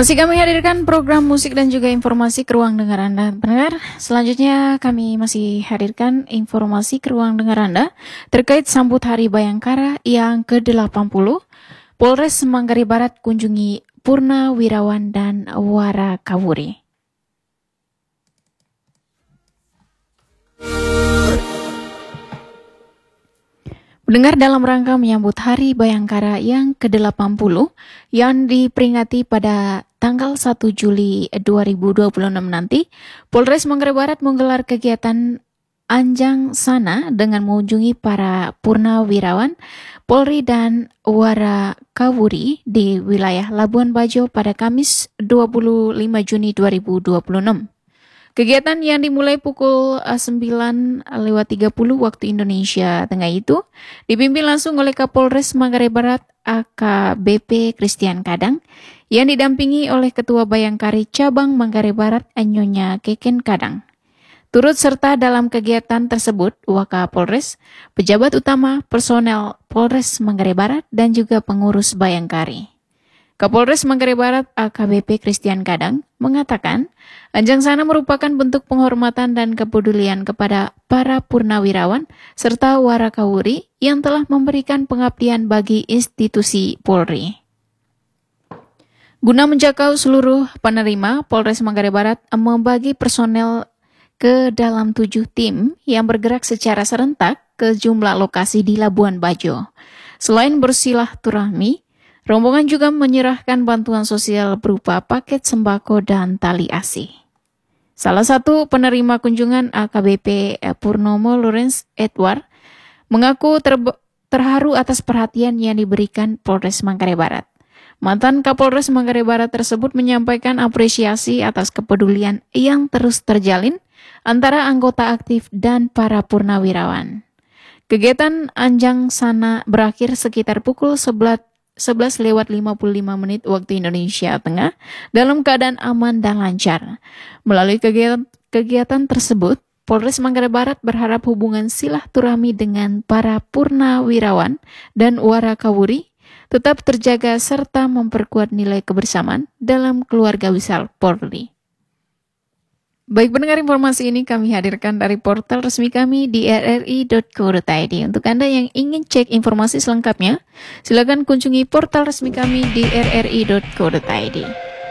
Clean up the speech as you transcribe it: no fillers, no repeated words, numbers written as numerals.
Masih kami hadirkan program musik dan juga informasi ke ruang dengar Anda. Pendengar, selanjutnya kami masih hadirkan informasi ke ruang dengar Anda terkait sambut Hari Bayangkara yang ke-80. Polres Manggarai Barat kunjungi Purnawirawan dan Warakawuri. Mendengar dalam rangka menyambut Hari Bayangkara yang ke-80 yang diperingati pada tanggal 1 Juli 2026 nanti, Polres Manggarai Barat menggelar kegiatan Anjang Sana dengan mengunjungi para purnawirawan, Polri dan Warakawuri di wilayah Labuan Bajo pada Kamis 25 Juni 2026. Kegiatan yang dimulai pukul 9.30 waktu Indonesia Tengah itu dipimpin langsung oleh Kapolres Manggarai Barat AKBP Christian Kadang yang didampingi oleh Ketua Bayangkari Cabang Manggarai Barat Nyonya Keken Kadang. Turut serta dalam kegiatan tersebut Wakapolres, pejabat utama, personel Polres Manggarai Barat dan juga pengurus Bayangkari. Kapolres Manggarai Barat AKBP Christian Kadang mengatakan, Anjang Sana merupakan bentuk penghormatan dan kepedulian kepada para purnawirawan serta Warakawuri yang telah memberikan pengabdian bagi institusi Polri. Guna menjangkau seluruh penerima, Polres Manggarai Barat membagi personel ke dalam 7 tim yang bergerak secara serentak ke jumlah lokasi di Labuan Bajo. Selain bersilaturahmi, rombongan juga menyerahkan bantuan sosial berupa paket sembako dan tali asih. Salah satu penerima kunjungan AKBP Purnomo Lawrence Edward mengaku terharu atas perhatian yang diberikan Polres Manggarai Barat. Mantan Kapolres Manggarai Barat tersebut menyampaikan apresiasi atas kepedulian yang terus terjalin antara anggota aktif dan para purnawirawan. Kegiatan Anjang Sana berakhir sekitar pukul 11:55 waktu Indonesia Tengah dalam keadaan aman dan lancar. Melalui kegiatan tersebut, Polres Manggarai Barat berharap hubungan silaturahmi dengan para purnawirawan dan Warakawuri tetap terjaga serta memperkuat nilai kebersamaan dalam keluarga besar Polri. Baik pendengar, informasi ini kami hadirkan dari portal resmi kami di rri.co.id. Untuk Anda yang ingin cek informasi selengkapnya, silakan kunjungi portal resmi kami di rri.co.id.